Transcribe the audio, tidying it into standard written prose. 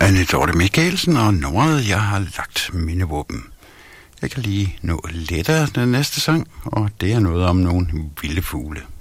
Anne Dorte Michaelsen og nummeret, jeg har lagt mine våben. Jeg kan lige nå lettere den næste sang, og det er noget om nogle vilde fugle.